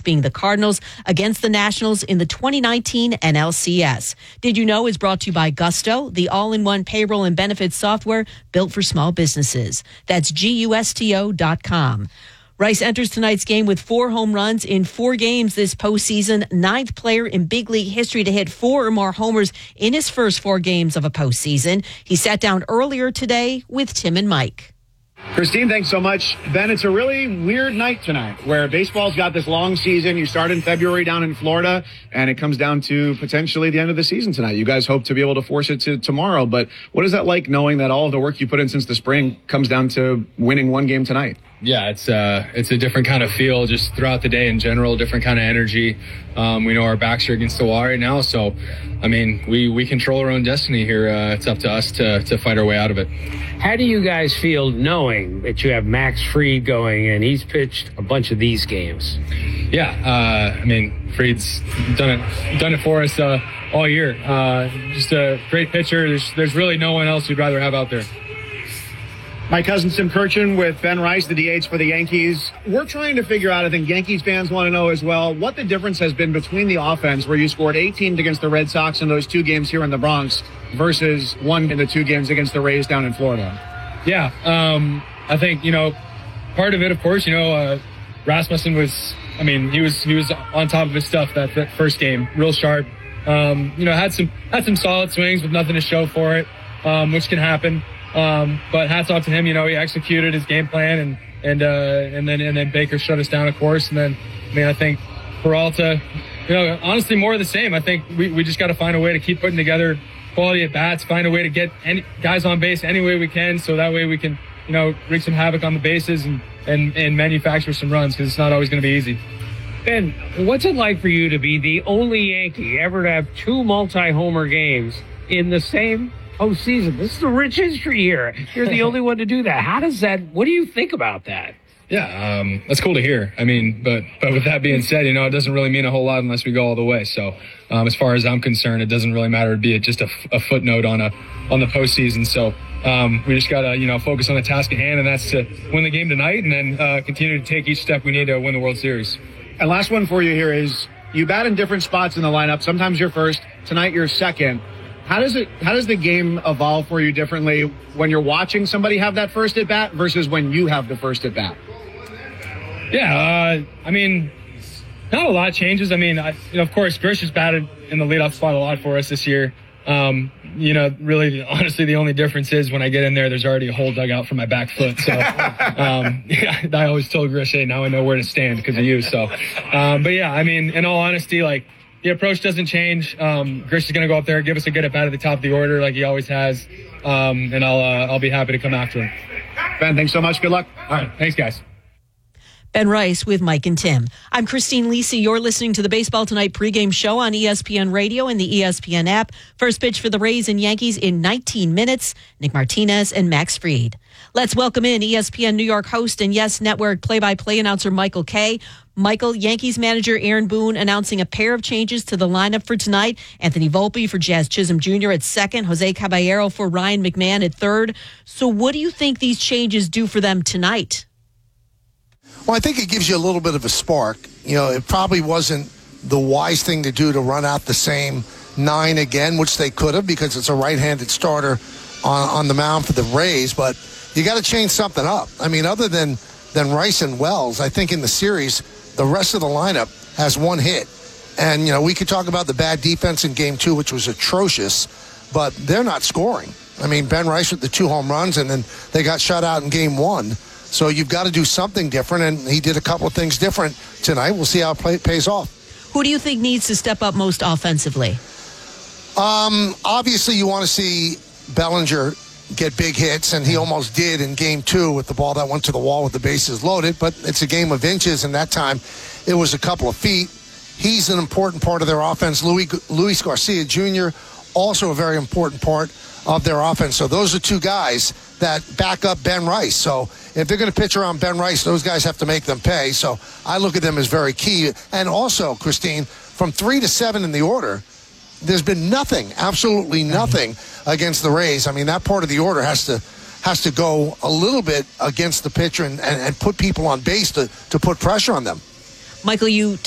being the Cardinals against the Nationals in the 2019 NLCS. Did You Know is brought to you by Gusto, the all-in-one payroll and benefits software built for small businesses. That's GUSTO.com. Rice enters tonight's game with 4 home runs in 4 games this postseason. 9th player in big league history to hit 4 or more homers in his first 4 games of a postseason. He sat down earlier today with Tim and Mike. Christine, thanks so much. Ben, it's a really weird night tonight where baseball's got this long season. You start in February down in Florida, and it comes down to potentially the end of the season tonight. You guys hope to be able to force it to tomorrow, but what is that like knowing that all of the work you put in since the spring comes down to winning one game tonight? Yeah, it's a different kind of feel just throughout the day in general, different kind of energy. We know our backs are against the wall right now, so, I mean, we control our own destiny here. It's up to us to fight our way out of it. How do you guys feel knowing that you have Max Fried going and he's pitched a bunch of these games? Yeah, I mean, Fried's done it for us all year. Just a great pitcher. There's really no one else we'd rather have out there. My cousin Tim Kirchin with Ben Rice, the DH for the Yankees. We're trying to figure out, I think Yankees fans want to know as well, what the difference has been between the offense where you scored 18 against the Red Sox in those 2 games here in the Bronx versus 1 in the 2 games against the Rays down in Florida. Yeah, I think, part of it, of course, Rasmussen was on top of his stuff that first game, real sharp. Had some solid swings with nothing to show for it, which can happen. But hats off to him. He executed his game plan, and then Baker shut us down, of course. And then, I think Peralta, honestly, more of the same. I think we just got to find a way to keep putting together quality at bats, find a way to get any guys on base any way we can, so that way we can, wreak some havoc on the bases and manufacture some runs, because it's not always going to be easy. Ben, what's it like for you to be the only Yankee ever to have 2 multi-homer games in the same postseason? This is a rich history here. You're the only one to do that. What do you think about that? Yeah, that's cool to hear. But with that being said, it doesn't really mean a whole lot unless we go all the way. So, as far as I'm concerned, it doesn't really matter. It'd be just a footnote on the postseason. So, we just gotta, focus on the task at hand, and that's to win the game tonight, and then continue to take each step we need to win the World Series. And last one for you here is, you bat in different spots in the lineup. Sometimes you're first. Tonight you're second. How does the game evolve for you differently when you're watching somebody have that first at bat versus when you have the first at bat? Yeah, not a lot changes. Of course, Grish has batted in the leadoff spot a lot for us this year. Really, honestly, the only difference is when I get in there's already a whole dugout for my back foot. So, I always told Grish, hey, now I know where to stand because of you. So, but yeah, in all honesty, the approach doesn't change. Grish is going to go up there, give us a good at bat at the top of the order like he always has, and I'll be happy to come after him. Ben, thanks so much. Good luck. All right, thanks, guys. Ben Rice with Mike and Tim. I'm Christine Lisi. You're listening to the Baseball Tonight pregame show on ESPN Radio and the ESPN app. First pitch for the Rays and Yankees in 19 minutes. Nick Martinez and Max Fried. Let's welcome in ESPN New York host and Yes Network play-by-play announcer Michael Kay. Michael, Yankees manager Aaron Boone announcing a pair of changes to the lineup for tonight. Anthony Volpe for Jazz Chisholm Jr. at second. Jose Caballero for Ryan McMahon at third. So what do you think these changes do for them tonight? Well, I think it gives you a little bit of a spark. It probably wasn't the wise thing to do to run out the same 9 again, which they could have because it's a right-handed starter on the mound for the Rays. But you got to change something up. Other than Rice and Wells, I think in the series, the rest of the lineup has 1 hit. And, we could talk about the bad defense in Game 2, which was atrocious, but they're not scoring. Ben Rice with the 2 home runs, and then they got shut out in Game 1. So you've got to do something different, and he did a couple of things different tonight. We'll see how it pays off. Who do you think needs to step up most offensively? Obviously, you want to see Bellinger get big hits, and he almost did in Game 2 with the ball that went to the wall with the bases loaded, but it's a game of inches, and that time it was a couple of feet. He's an important part of their offense. Luis Garcia Jr., also a very important part of their offense. So those are 2 guys that back up Ben Rice. So if they're going to pitch around Ben Rice, those guys have to make them pay. So I look at them as very key. And also, Christine, from 3 to 7 in the order, there's been nothing, absolutely nothing against the Rays. That part of the order has to go a little bit against the pitcher and put people on base to put pressure on them. Michael, you